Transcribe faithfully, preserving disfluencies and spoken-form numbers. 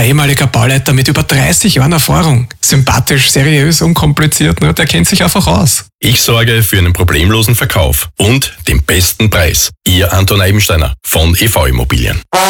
Ein ehemaliger Bauleiter mit über dreißig Jahren Erfahrung. Sympathisch, seriös, unkompliziert, ne? Der kennt sich einfach aus. Ich sorge für einen problemlosen Verkauf und den besten Preis. Ihr Anton Eibensteiner von E V Immobilien.